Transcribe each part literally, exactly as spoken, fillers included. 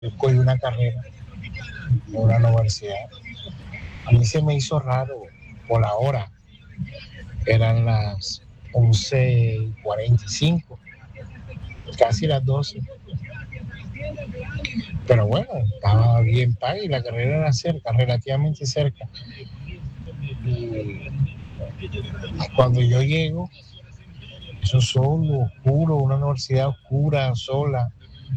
yo cogí una carrera en una universidad. A mí se me hizo raro por la hora. Eran las once y cuarenta y cinco, casi las doce. Pero bueno, estaba bien paga y la carrera era cerca, relativamente cerca. Y cuando yo llego, eso solo, oscuro, una universidad oscura, sola,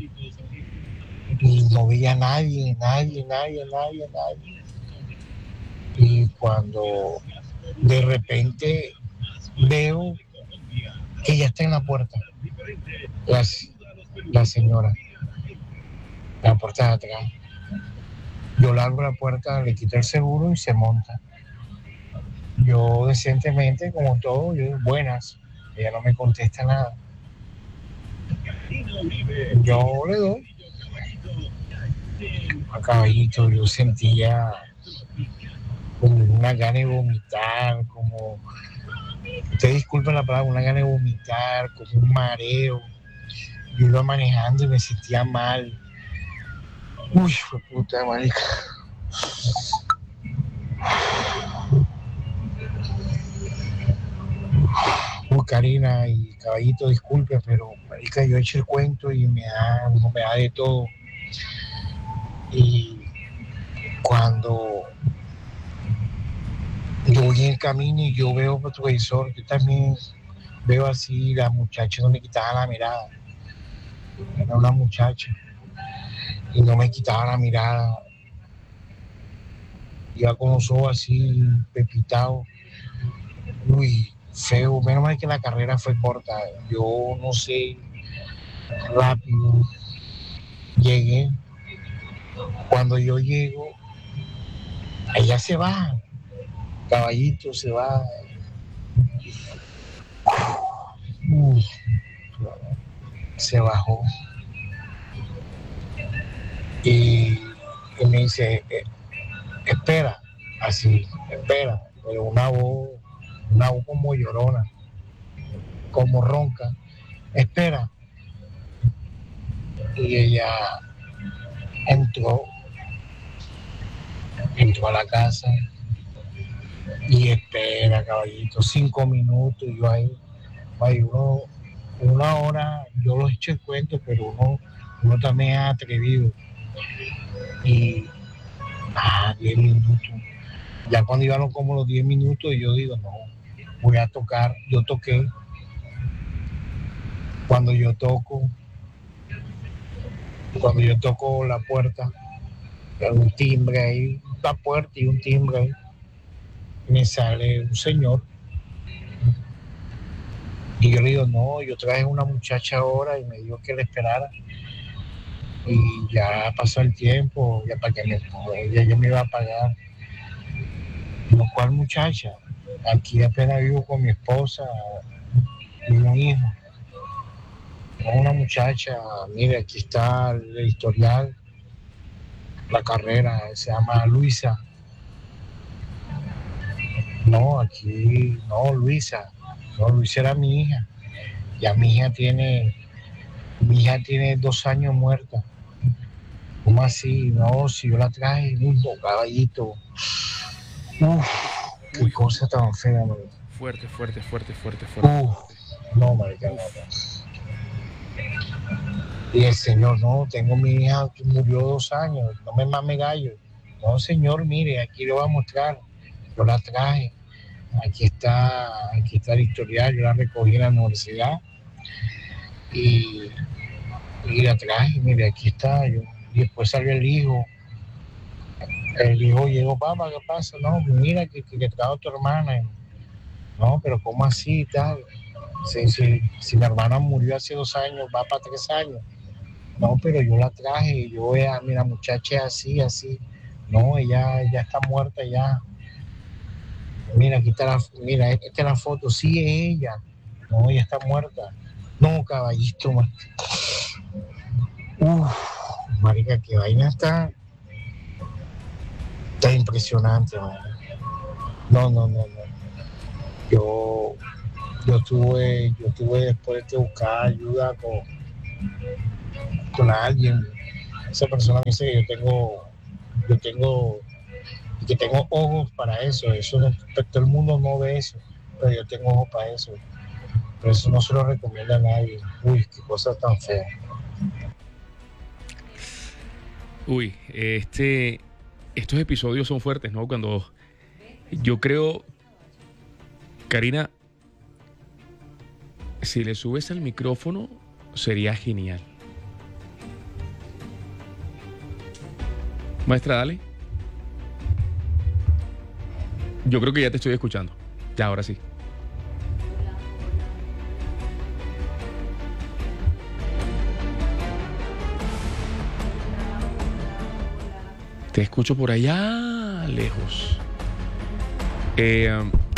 y no veía a nadie, nadie, nadie, nadie, nadie. Y cuando de repente veo que ella está en la puerta, la, la señora, la puerta de atrás. Yo le abro la puerta, le quito el seguro y se monta. Yo decentemente, como todo, yo digo, buenas. Ella no me contesta nada. Yo le doy a Caballito, yo sentía como una gana de vomitar, como, ustedes disculpen la palabra, una gana de vomitar, como un mareo. Yo iba manejando y me sentía mal. Uy, fue puta, marica. Uy, Karina y Caballito, disculpe, pero marica, yo he hecho el cuento y me da, no me da de todo. Y cuando yo voy en el camino y yo veo por tu visor, yo también veo así, la muchacha no me quitaba la mirada. Era una muchacha y no me quitaba la mirada. Iba con los ojos así, pepitados. Uy, feo. Menos mal que la carrera fue corta. Yo no sé, rápido. Llegué. Cuando yo llego, ella se va. Caballito se va. Uy, se bajó. Y, y me dice, eh, espera, así, espera, pero una voz, una voz como llorona, como ronca, espera. Y ella entró, entró a la casa y espera, Caballito, cinco minutos, y yo ahí, ahí uno, una hora, yo los echo el cuento, pero uno, uno también es atrevido. Y, ah, diez minutos. Ya cuando iban como los diez minutos, yo digo, no, voy a tocar. Yo toqué. Cuando yo toco, cuando yo toco la puerta, hay un timbre ahí, la puerta y un timbre ahí, me sale un señor. Y yo le digo, no, yo traje una muchacha ahora y me dijo que la esperara. Y ya pasó el tiempo, ya para que me, ella ya me iba a pagar. Lo cual muchacha, aquí apenas vivo con mi esposa y un hijo. Una muchacha, mire, aquí está el historial, la carrera, se llama Luisa. No, aquí, no, Luisa. No, Luisa era mi hija. Ya mi hija tiene, mi hija tiene dos años muerta. ¿Cómo así? No, si yo la traje, un caballito. Uf, qué Uy, cosa tan fea, man. fuerte, fuerte, fuerte, fuerte, fuerte. Uf, no, marica, no, Uf. no. Y el señor, no, tengo mi hija que murió dos años, no me mame gallo. No, señor, mire, aquí le voy a mostrar. Yo la traje. Aquí está, aquí está el historial, yo la recogí en la universidad y, y la traje, mire, aquí está. Yo, y después salió el hijo. El hijo llegó, papá, ¿qué pasa? No, mira que, que, que trajo tu hermana. No, pero ¿cómo así y tal? Si, si, si mi hermana murió hace dos años, va para tres años. No, pero yo la traje, yo voy a, mira, muchacha, así, así. No, ella ya está muerta ya. Mira, aquí está la, mira, esta es la foto, sí es ella. No, ella está muerta. No, caballito, man. Uf, marica, qué vaina está, está impresionante, man. No, no, no, no. Yo, yo tuve, yo tuve después de buscar ayuda con, con alguien esa persona me dice que yo tengo, yo tengo, que tengo ojos para eso. Eso no, todo el mundo no ve eso, pero yo tengo ojos para eso. Pero eso no se lo recomienda a nadie. Uy, qué cosa tan fea. Uy, este, estos episodios son fuertes, ¿no? Cuando yo creo, Karina, si le subes al micrófono sería genial. Maestra, dale. Yo creo que ya te estoy escuchando. Ya, ahora sí. Te escucho por allá lejos. Eh,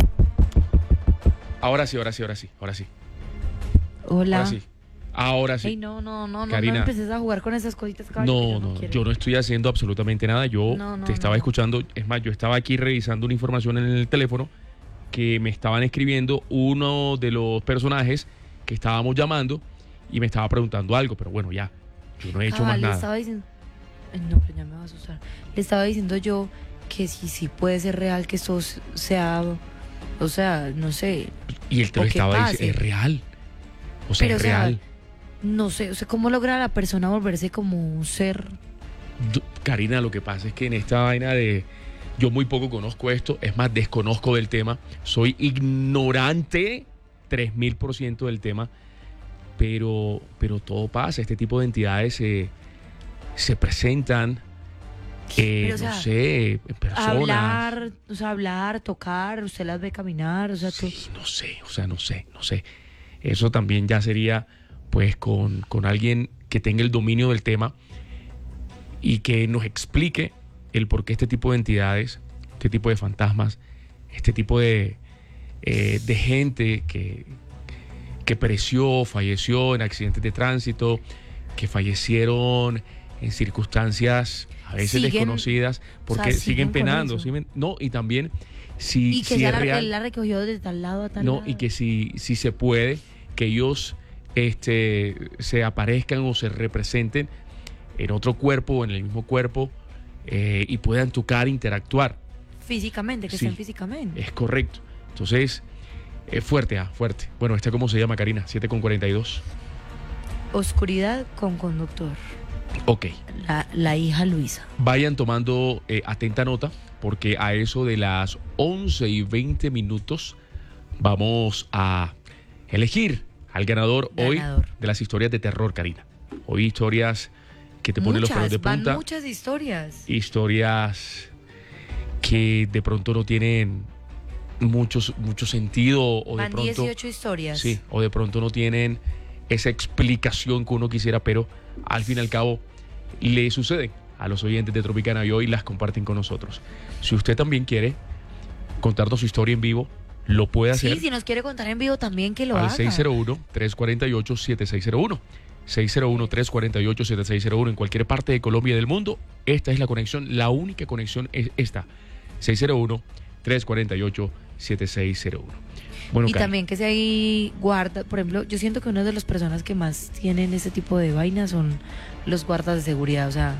ahora sí, ahora sí, ahora sí, ahora sí. Hola. Ahora sí. Ahora sí. Ey, no, no, no, Karina, no, no empieces a jugar con esas cositas. Caballo, No, que yo no, no, quiero. yo no estoy haciendo absolutamente nada. Yo No, no, te estaba no. escuchando. Es más, yo estaba aquí revisando una información en el teléfono que me estaban escribiendo uno de los personajes que estábamos llamando y me estaba preguntando algo, pero bueno, ya, yo no he hecho Ah, más le nada. estaba diciendo... Ay, no, pero ya me va a asustar. Le estaba diciendo yo que sí, sí puede ser real que esto sea... O sea, no sé... Y él te lo o que estaba pase. diciendo, es real. O sea, Pero, es o sea, real. No sé, o sea, ¿cómo logra la persona volverse como un ser? Yo- Karina, lo que pasa es que en esta vaina de... Yo muy poco conozco esto, es más, desconozco del tema. Soy ignorante tres mil por ciento del tema, pero, pero todo pasa. Este tipo de entidades se, se presentan, eh, Pero, o sea, no sé, en personas. Hablar, o sea, hablar, tocar, usted las ve caminar, o sea, tú... Sí, no sé, o sea, no sé, no sé. Eso también ya sería, pues, con, con alguien que tenga el dominio del tema y que nos explique el por qué este tipo de entidades, este tipo de fantasmas, este tipo de, eh, de gente que, que pereció, falleció en accidentes de tránsito, que fallecieron en circunstancias a veces Siguen- desconocidas, porque o sea, siguen siguen con penando, eso. siguen- no, y también si, Y que si ya es la, real. él la recogió de tal lado a tal No, lado. y que si, si se puede, que ellos este, se aparezcan o se representen en otro cuerpo o en el mismo cuerpo eh, y puedan tocar, interactuar. Físicamente, que Sí. estén físicamente. Es correcto. Entonces, es fuerte, ah, fuerte. Bueno, ¿esta cómo se llama, Karina? siete con cuarenta y dos. Oscuridad con conductor. Ok. La, la hija Luisa. Vayan tomando eh, atenta nota, porque a eso de las once y veinte minutos vamos a elegir al ganador, hoy Ganador. de las historias de terror, Karina. Hoy historias que te ponen los pelos Muchas, de van punta, muchas historias. historias que de pronto no tienen mucho, mucho sentido o de Van pronto dieciocho historias. sí, o de pronto no tienen esa explicación que uno quisiera, pero al fin y al cabo le suceden a los oyentes de Tropicana y hoy las comparten con nosotros. Si usted también quiere contarnos su historia en vivo, lo puede hacer Sí, si nos quiere contar en vivo también que lo al haga. seis cero uno, tres cuatro ocho, siete seis cero uno. seis cero uno, tres cuatro ocho, siete seis cero uno en cualquier parte de Colombia y del mundo. Esta es la conexión, la única conexión es esta. seis cero uno, tres cuatro ocho, siete seis cero uno. Bueno, Y Cari, también que se ahí guarda, por ejemplo, yo siento que una de las personas que más tienen ese tipo de vainas son los guardas de seguridad, o sea,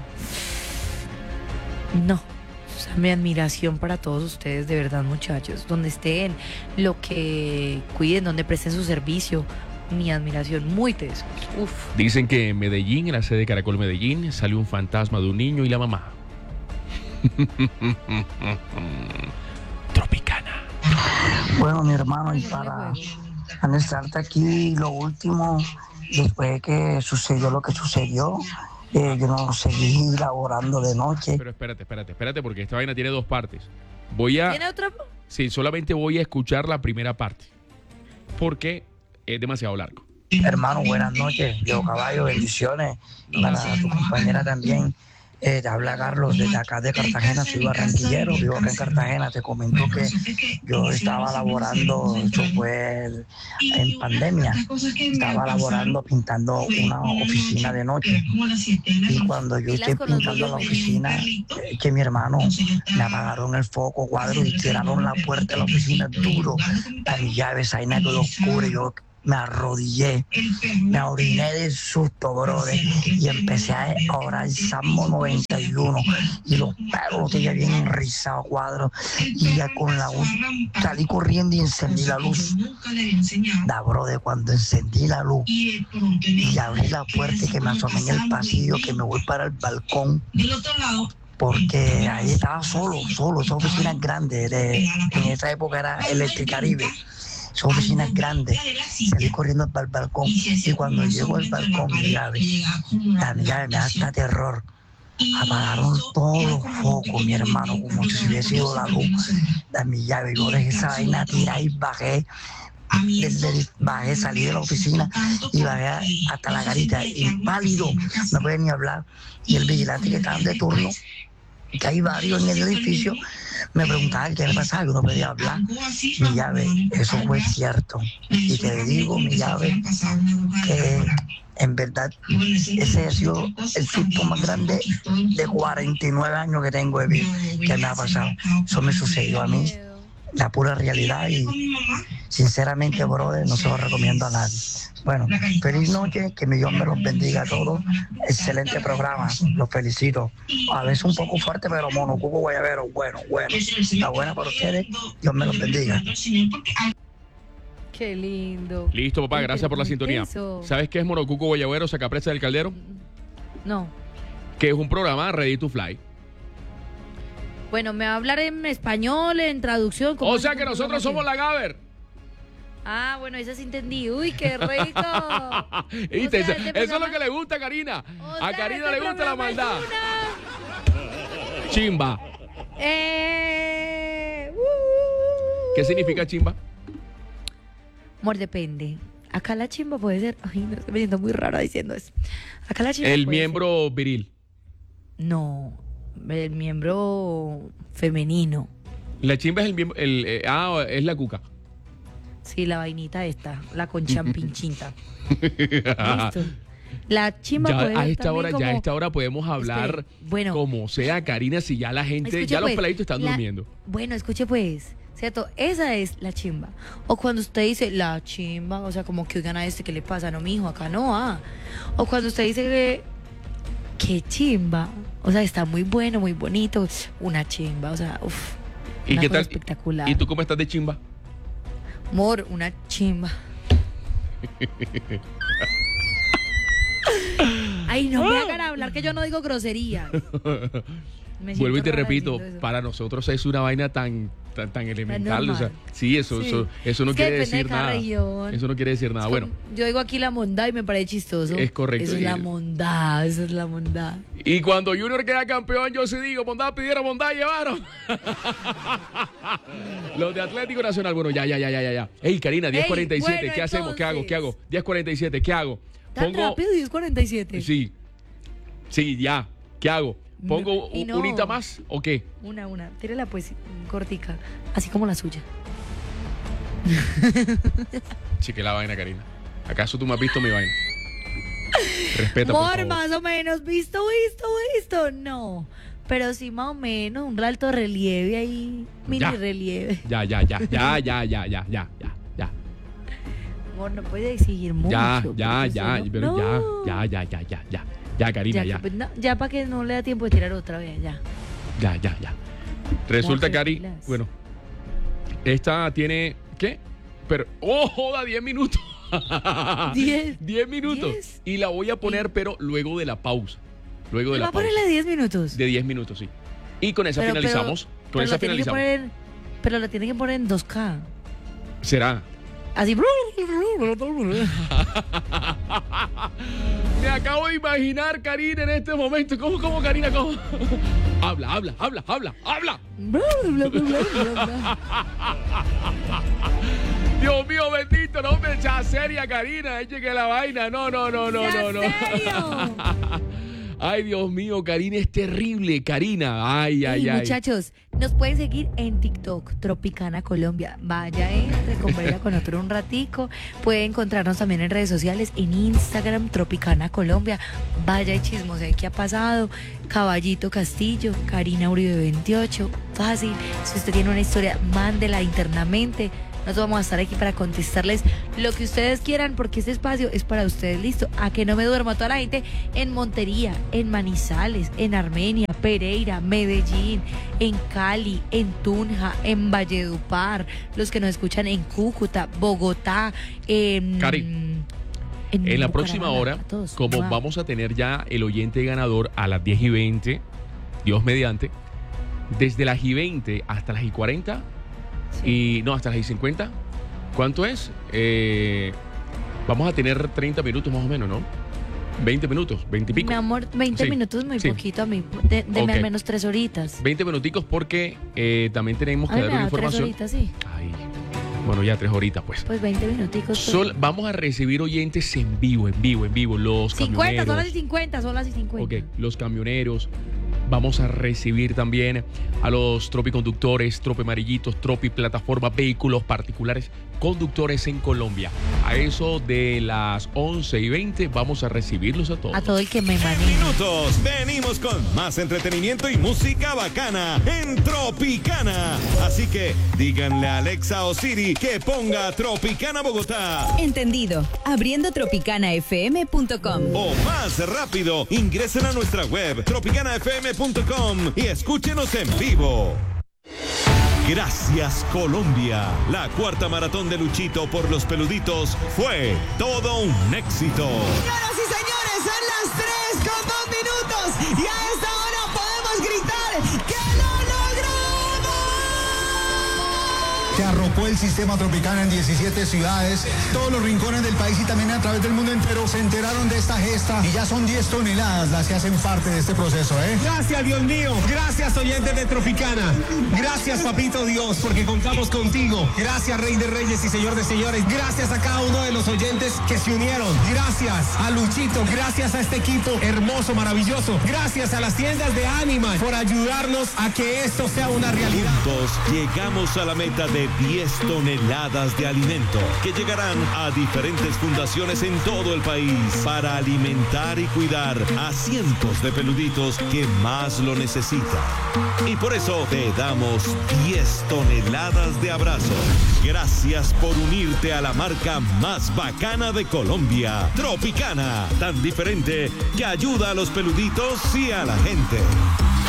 no, o sea, mi admiración para todos ustedes, de verdad, muchachos, donde estén, lo que cuiden, donde presten su servicio, mi admiración, muy tesos, uf. dicen que en Medellín, en la sede de Caracol Medellín, salió un fantasma de un niño y la mamá. Tropicana. Bueno, mi hermano, y para anexarte aquí lo último, después de que sucedió lo que sucedió, eh, yo no seguí laborando de noche. Pero espérate, espérate, espérate, porque esta vaina tiene dos partes. Voy a... ¿Tiene otra? Sí, solamente voy a escuchar la primera parte, porque es demasiado largo. Hermano, buenas noches, Diego Caballo, bendiciones para tu compañera también. Eh, te habla Carlos desde acá de Cartagena, soy barranquillero, vivo acá en Cartagena. Te comento que yo estaba laborando, esto fue en pandemia, estaba laborando pintando una oficina de noche. Y cuando yo estoy pintando la oficina, eh, que mi hermano me apagaron el foco, cuadro, y tiraron la puerta de la oficina duro, a mi llave, esa vaina que lo oscuro, yo me arrodillé, me oriné de susto, brother, y empecé a orar el Salmo noventa y uno, y los pelos los tenía bien enrizados, cuadros, y ya con la luz salí corriendo y encendí la luz. Da, brother, cuando encendí la luz y abrí la puerta y que me asomé en el pasillo, que me voy para el balcón, porque ahí estaba solo, solo, esa oficina es grande, de, en esa época era Electricaribe, esa oficina es grande, salí corriendo para el balcón, y cuando llego al balcón, mi llave, la mi llave me da hasta terror, apagaron todos los focos, mi hermano, como si hubiese ido la luz, la mi llave, yo dejé esa vaina tirada y bajé, desde, bajé, salí de la oficina y bajé hasta la garita, inválido, no podía ni hablar, y el vigilante que estaba de turno, que hay varios en el edificio, me preguntaban qué le pasaba, yo no podía hablar. Mi llave, eso fue cierto. Y te digo, mi llave, que en verdad ese ha sido el susto más grande de cuarenta y nueve años que tengo de vida, que me ha pasado. Eso me sucedió a mí, la pura realidad, y sinceramente, brother, no se lo recomiendo a nadie. Bueno, feliz noche, que mi Dios me los bendiga a todos. Excelente programa, los felicito. A veces un poco fuerte, pero monocuco guayabero, bueno, bueno. Está buena para ustedes, Dios me los bendiga. Qué lindo. Listo, papá, gracias por la sintonía. Eso. ¿Sabes qué es Monocuco Guayabero, Sacapresa del Caldero? No. Que es un programa Ready to Fly. Bueno, me va a hablar en español, en traducción. O sea que nosotros somos la Gaber. Ah, bueno, esa sí entendí. Uy, qué rico. ¿Viste? O sea, eso este es lo que le gusta a Karina. O A sea, Karina este le gusta la programa es maldad. una- Chimba. Eh, uh. ¿Qué significa chimba? Amor, depende. Acá la chimba puede ser... Ay, no, estoy me siento muy rara diciendo eso. Acá la chimba El puede miembro viril. ser- No, el miembro femenino. La chimba es el miembro... El, eh, ah, es la cuca. Sí, la vainita esta, la con champinchinta. Listo. La chimba Ya puede ser a esta también hora, como... ya a esta hora podemos hablar Espere, bueno. como sea, Karina, si ya la gente, Escuche, ya pues, los peladitos están la- durmiendo. Bueno, escuche pues, ¿cierto? Esa es la chimba. O cuando usted dice la chimba, o sea, como que oigan a este, ¿qué le pasa? No, mijo, acá no, ah. O cuando usted dice que, qué chimba, o sea, está muy bueno, muy bonito, una chimba, o sea, uff, ¿Y una qué cosa tal? espectacular. ¿Y tú cómo estás de chimba? Amor, una chimba. Ay, no me hagan hablar que yo no digo grosería. Me Vuelvo y siento te rara repito, diciendo eso. para nosotros es una vaina tan tan, tan elemental, o sea, normal. sí, eso, Sí. eso, eso no Es que quiere depende de decir cada nada. región. Eso no quiere decir nada. Es Bueno, como- yo digo aquí la mondad y me parece chistoso. Es correcto. Eso es la mondad, eso es la mondad. y cuando Junior queda campeón, yo sí digo, bondad pidieron, bondad llevaron. Los de Atlético Nacional, bueno, ya, ya, ya, ya, ya, ya. Ey, Karina, diez cuarenta y siete, bueno, ¿qué hacemos? ¿Qué hago? entonces. ¿Qué hago? diez cuarenta y siete, ¿qué hago? ¿Tan rápido? diez cuarenta y siete. Sí, sí, ya, ¿qué hago? ¿Pongo Y un no. unita más o qué? Una, una. Tírela pues cortica, así como la suya. Chique la vaina, Karina. ¿Acaso tú me has visto mi vaina? Respeta, por Amor, favor. más o menos, visto, visto, visto. No, pero sí más o menos, un alto relieve ahí, mini Ya. relieve. Ya, ya, ya, ya, ya, ya, ya, ya, ya, ya. Amor, no puede exigir mucho. Ya, porque ya, eso ya, no- pero no. ya, ya, ya, ya, ya, ya. Ya, Karina, ya. Ya, que- no, ya para que no le da tiempo de tirar otra vez, ya. Ya, ya, ya. Resulta, Ya, Cari, pilas. bueno, esta tiene, ¿qué? Pero, ¡oh, joda! diez minutos. Diez. diez minutos. Diez. Y la voy a poner, pero luego de la pausa. Luego de ¿Va la a pausa. ponerle diez minutos? De diez minutos, sí. Y con esa Pero- finalizamos. pero- con pero esa la tiene que finalizamos. poner- pero la tiene que poner en dos K. Será. Así. Me acabo de imaginar, Karina, en este momento. ¿Cómo, cómo, Karina? ¿Cómo? habla, habla, habla, habla, habla. Dios mío, bendito, no me echa seria, Karina. Eche que la vaina. No, no, no, no, ¿Ya no, no. serio? Ay, Dios mío, Karina es terrible, Karina. Ay, ay, Ey, ay. muchachos, nos pueden seguir en TikTok, Tropicana Colombia. Vaya, entre, conversa con nosotros un ratico. Pueden encontrarnos también en redes sociales, en Instagram, Tropicana Colombia. Vaya y chismosea qué ha pasado. Caballito Castillo, Karina Uribe veintiocho. Fácil. Si usted tiene una historia, mándela internamente. Nosotros vamos a estar aquí para contestarles lo que ustedes quieran, porque este espacio es para ustedes. Listo, a que no me duerma toda la gente en Montería, en Manizales, en Armenia, Pereira, Medellín, en Cali, en Tunja, en Valledupar, los que nos escuchan en Cúcuta, Bogotá, en... Cari. En, en la próxima hora, como wow. vamos a tener ya el oyente ganador a las diez y veinte, Dios mediante, desde las y veinte hasta las y cuarenta, sí. y no, hasta las y cincuenta, ¿cuánto es? Eh, vamos a tener treinta minutos más o menos, ¿no? veinte minutos, veinte y pico. Mi amor, veinte sí. minutos muy sí. poquito a mí. De, deme okay. al menos tres horitas. veinte minuticos porque eh, también tenemos que Ay, dar una información. Tres horitas, sí. Ay, bueno, ya tres horitas, pues. Pues veinte minuticos. Sol, vamos a recibir oyentes en vivo, en vivo, en vivo. Los cincuenta, camioneros. son las cincuenta, son las cincuenta. Ok, los camioneros. Vamos a recibir también a los tropiconductores, tropiamarillitos, tropi plataforma, vehículos particulares, conductores en Colombia. A eso de las once y veinte vamos a recibirlos a todos. A todo el que me maneje. En minutos venimos con más entretenimiento y música bacana en Tropicana. Así que díganle a Alexa o Siri que ponga Tropicana Bogotá. Entendido. Abriendo tropicana f m punto com. O más rápido, ingresen a nuestra web tropicana f m punto com y escúchenos en vivo. Gracias Colombia. La cuarta maratón de Luchito por los peluditos fue todo un éxito. Señoras y señores, son las tres con dos minutos y a esta hora podemos gritar que lo logramos. Que arropó el sistema Tropicana en diecisiete ciudades, todos los rincones del país y también a través del mundo entero se enteraron de esta gesta y ya son diez toneladas las que hacen parte de este proceso, ¿eh? Gracias, Dios mío. Gracias, oyentes de Tropicana. Gracias, papito Dios, porque contamos contigo. Gracias, Rey de Reyes y Señor de Señores. Gracias a cada uno de los oyentes que se unieron. Gracias a Luchito. Gracias a este equipo hermoso, maravilloso. Gracias a las tiendas de Animal por ayudarnos a que esto sea una realidad. Juntos llegamos a la meta de diez toneladas de alimento que llegarán a diferentes fundaciones en todo el país para alimentar y cuidar a cientos de peluditos que más lo necesitan. Y por eso te damos diez toneladas de abrazos. Gracias por unirte a la marca más bacana de Colombia, Tropicana, tan diferente que ayuda a los peluditos y a la gente.